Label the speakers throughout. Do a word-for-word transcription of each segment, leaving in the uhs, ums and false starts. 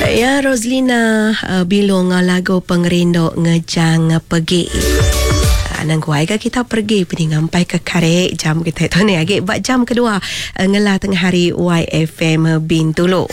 Speaker 1: Ya, Roslina uh, bilong lagu pengerindo ngejang pergi. Nang kuai ke kita pergi pergi ngampai ke karek jam kita tu ni agak buat jam kedua uh, ngelah tengah hari Y F M Bintulu.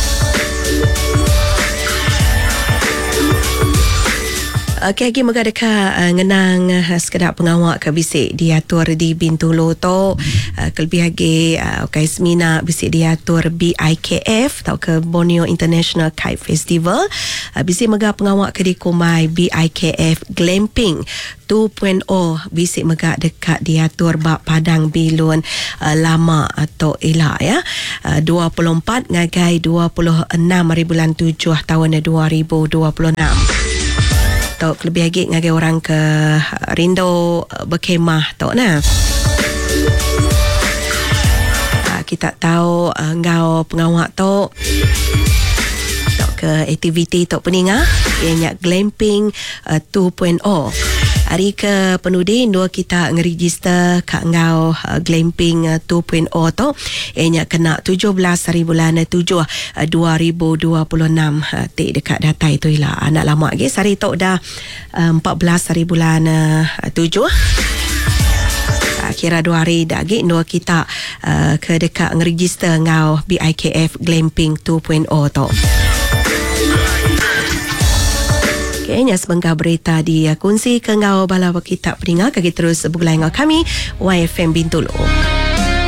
Speaker 1: Okey, lagi moga dekat uh, ngenang uh, sekedar pengawak ke bisik diatur di Bintulu tu. Uh, kelebih lagi uh, okay, semina bisik diatur B I K F atau ke Borneo International Kite Festival. Uh, bisik moga pengawak ke di Kumai B I K F Glamping dua titik kosong bisik megak dekat diatur bak Padang Bilun uh, lama atau elak ya. Uh, dua puluh empat ngagai dua puluh enam hari bulan tujuh tahun dua ribu dua puluh enam. Tok lebih lagi ngagai orang ke rindu berkemah tok nah. Uh, kita tahu uh, ngau pengawak tok tok ke aktiviti tok peningah ianya glamping uh, dua titik kosong. Hari ke penudi dua kita ngeregister kat ngau uh, glamping uh, dua titik kosong tu ianya kena tujuh belas hari bulan tujuh uh, dua ribu dua puluh enam uh, tik dekat data itu lah anak lama lagi hari tu dah uh, empat belas hari bulan uh, tujuh kira dua hari dah lagi dua kita uh, ke dekat ngeregister ngau B I K F Glamping dua titik kosong tu. Kayaknya sebengkah berita di kunci ke ngau bala kita peringat kaki terus bergulai ngau kami Y F M Bintulu.